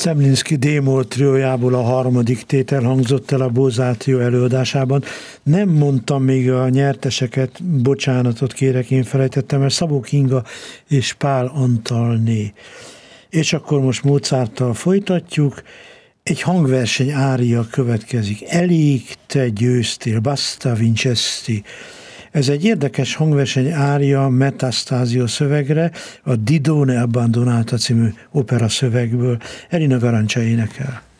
Zemlinszky D-moll triójából a harmadik tétel hangzott el a Bózátrio előadásában. Nem mondtam még a nyerteseket, bocsánatot kérek, én felejtettem, mert Szabó Kinga és Pál Antalné. És akkor most Mozarttal folytatjuk. Egy hangverseny ária következik. Elég te győztél, basta vincesti. Ez egy érdekes hangverseny ária Metastasio szövegre, a Didone Abbandonata című opera szövegből. Elina Garancsa énekel.